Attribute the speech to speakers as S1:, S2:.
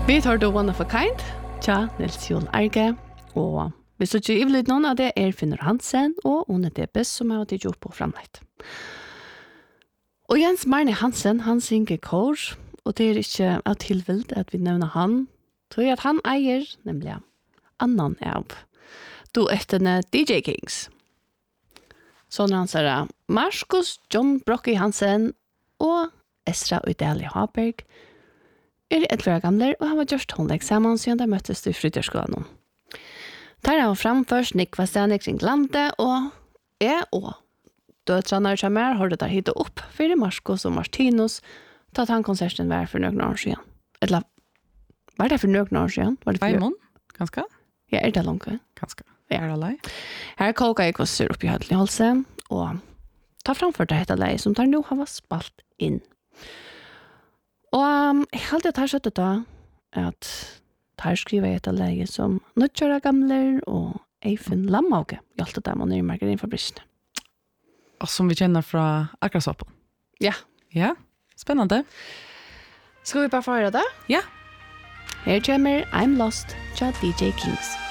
S1: Vi tar då One of a Kind, tja, Nils Joel Arge, og vi så ikke ivelig noen av det Finnur Hansen og One Debes som har vært gjort på framleit. Og Jens Marne Hansen, han synger kor, og det ikke av tilvild at vi nevner han, tror jeg at han eier, nemlig annan av du efterne DJ Kings. Sånn han sier Marcus John Brocky Hansen og Esra Udali Haberg et år gamle, og han var gjort håndlegg sammen siden de møttes i Fryderskolen. Der han framførst Nick Vassani kring landet, og jeg og døtrene som har det der hit og opp for Marcus og Martinus, tatt han konserten var for noen år siden. Eller, var det for noen år siden?
S2: Veimond, ganske?
S1: Ja, det langt?
S2: Ganske. Ja, det lei.
S1: Her koker jeg kosser opp i Hødlinholse, og ta framfor det dette leie som der nå har vært spalt inn. Og jeg halte at her søttet da, at her skriver jeg etter leie som nødkjøra gamler og Eifen Lammauge, hjelpte dem og nye margarinfabrikene.
S2: Og som vi kjenner fra Akrasoppen.
S1: Ja.
S2: Ja, spennende.
S1: Skal vi bare få høre det?
S2: Ja.
S1: Her kommer I'm Lost, tja DJ Kings.